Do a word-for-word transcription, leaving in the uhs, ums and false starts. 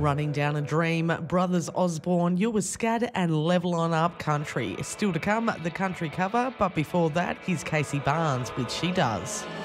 Running Down a Dream, Brothers Osborne, You Was Scad and Level On Up Country. Still to come, the country cover, but before that, here's Casey Barnes with She Does.